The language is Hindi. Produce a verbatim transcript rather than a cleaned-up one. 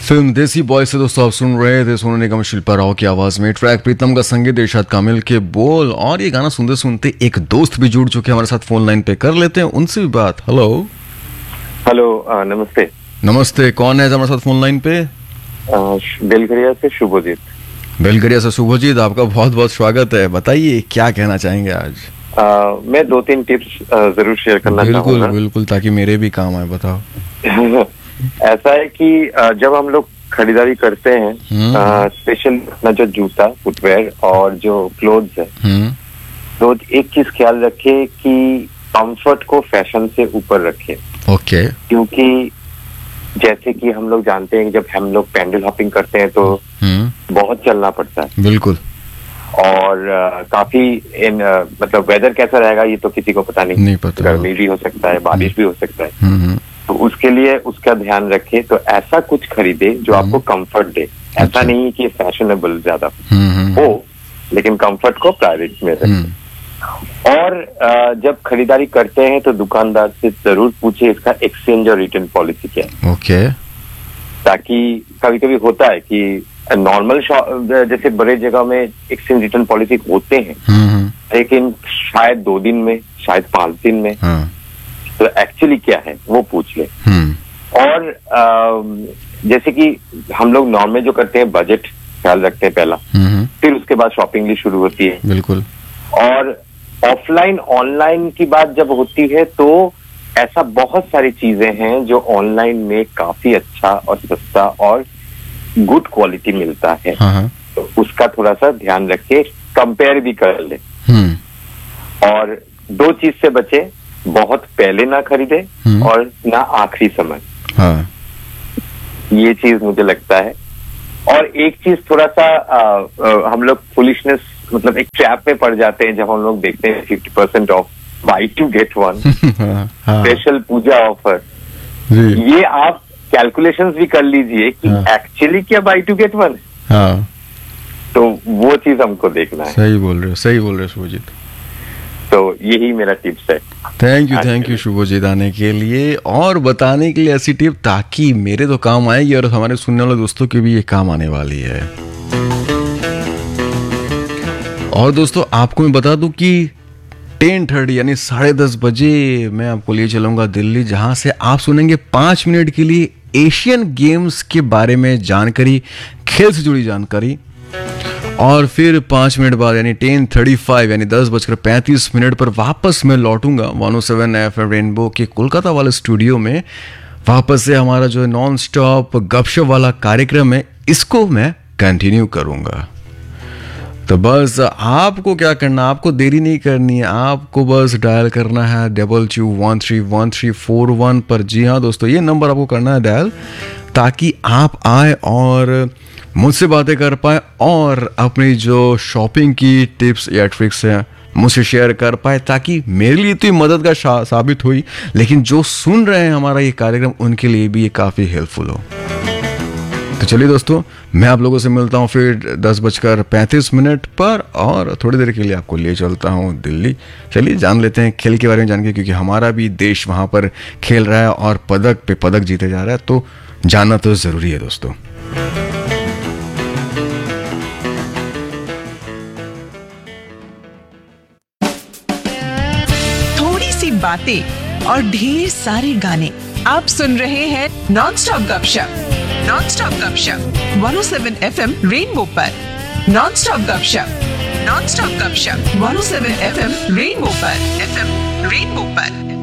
फिल्म देसी बॉय से दोस्तों आप सुन रहे थे सोनू निगम शिल्पा राव की आवाज में ट्रैक प्रीतम का संगीत इरशाद कामिल के बोल। और ये गाना सुनते सुनते एक दोस्त भी जुड़ चुके हैं हमारे साथ फोन लाइन पे, कर लेते हैं उनसे भी बात। हेलो हेलो, नमस्ते। नमस्ते, कौन है हमारे साथ फोन लाइन पे? बेलघरिया से शुभजीत। बेलघरिया से शुभजीत, आपका बहुत बहुत स्वागत है। बताइए क्या कहना चाहेंगे आज? आ, मैं दो तीन टिप्स जरूर शेयर करना चाहूंगा। बिल्कुल बिल्कुल, ताकि मेरे भी काम आए। बताओ। ऐसा है कि जब हम लोग खरीदारी करते हैं, स्पेशल अपना जो जूता, फुटवेयर और जो क्लोथ्स है, तो एक चीज ख्याल रखे कि कंफर्ट को फैशन से ऊपर रखे। ओके। क्योंकि जैसे कि हम लोग जानते हैं कि जब हम लोग पेंडल हॉपिंग करते हैं तो बहुत चलना पड़ता है। बिल्कुल। और आ, काफी इन आ, मतलब वेदर कैसा रहेगा ये तो किसी को पता नहीं, नहीं पता। गर्मी भी हो सकता है, बारिश भी हो सकता है। तो उसके लिए उसका ध्यान रखे, तो ऐसा कुछ खरीदे जो आपको कंफर्ट दे। ऐसा अच्छा। नहीं कि फैशनेबल ज्यादा हो, लेकिन कंफर्ट को प्रायोरिटी में रखे। और आ, जब खरीदारी करते हैं तो दुकानदार से जरूर पूछे इसका एक्सचेंज और रिटर्न पॉलिसी क्या है। ओके। ताकि कभी कभी होता है कि नॉर्मल जैसे बड़े जगह में एक्सचेंज रिटर्न पॉलिसी होते हैं, लेकिन शायद दो दिन में, शायद पांच दिन में। हाँ। तो एक्चुअली क्या है वो पूछ ले। और आ, जैसे कि हम लोग नॉर्मल जो करते हैं बजट ख्याल रखते हैं पहला, फिर उसके बाद शॉपिंग भी शुरू होती है। बिल्कुल। और ऑफलाइन ऑनलाइन की बात जब होती है तो ऐसा बहुत सारी चीजें हैं जो ऑनलाइन में काफी अच्छा और सस्ता और गुड क्वालिटी मिलता है। हाँ। तो उसका थोड़ा सा ध्यान रखे, कंपेयर भी कर ले। और दो चीज से बचे, बहुत पहले ना खरीदे और ना आखिरी समय। हाँ। ये चीज मुझे लगता है। और एक चीज थोड़ा सा आ, आ, हम लोग फुलिशनेस मतलब एक ट्रैप में पड़ जाते हैं जब हम लोग देखते हैं fifty percent of by to get one, special Puja offer. ये आप कैलकुलेशंस भी कर लीजिए कि एक्चुअली क्या बाई टू गेट वन है। हाँ। तो वो चीज हमको देखना है। सही बोल रहे हो, सही बोल रहे हो शुभजीत। तो यही मेरा टिप्स है। Thank you thank you Subhajit आने के लिए और बताने के लिए ऐसी टिप ताकि मेरे तो काम आएगी और हमारे सुनने वाले दोस्तों के भी ये काम आने वाली है। और दोस्तों आपको मैं बता दूं कि टेन थर्टी यानी साढ़े दस बजे मैं आपको लिए चलूंगा दिल्ली, जहां से आप सुनेंगे पांच मिनट के लिए एशियन गेम्स के बारे में जानकारी, खेल से जुड़ी जानकारी। और फिर पांच मिनट बाद यानी टेन थर्टी फाइव यानी दस बजकर पैंतीस मिनट पर वापस मैं लौटूंगा one O seven F M rainbow के कोलकाता वाले स्टूडियो में। वापस से हमारा जो नॉन स्टॉप गपशप वाला कार्यक्रम है इसको मैं कंटिन्यू करूंगा। तो बस आपको क्या करना, आपको देरी नहीं करनी है, आपको बस डायल करना है double two one three one three four one पर। जी हाँ दोस्तों, ये नंबर आपको करना है डायल ताकि आप आए और मुझसे बातें कर पाए और अपनी जो शॉपिंग की टिप्स या ट्रिक्स हैं मुझसे शेयर कर पाए, ताकि मेरे लिए तो ये मदद का साबित हुई, लेकिन जो सुन रहे हैं हमारा ये कार्यक्रम उनके लिए भी ये काफ़ी हेल्पफुल हो। तो चलिए दोस्तों, मैं आप लोगों से मिलता हूँ फिर दस बजकर पैंतीस मिनट पर और थोड़ी देर के लिए आपको ले चलता हूँ दिल्ली। चलिए जान लेते हैं खेल के बारे में जान के, क्योंकि हमारा भी देश वहाँ पर खेल रहा है और पदक पे पदक जीते जा रहा है, तो जानना तो ज़रूरी है दोस्तों। थोड़ी सी बातें और ढेर सारे गाने, आप सुन रहे हैं नॉन स्टॉप गपशप। नॉन स्टॉप गपशप one O seven F M rainbow पर। नॉन स्टॉप गपशप नॉन स्टॉप गपशप one O seven F M rainbow पर। एफ एम रेनबो पर।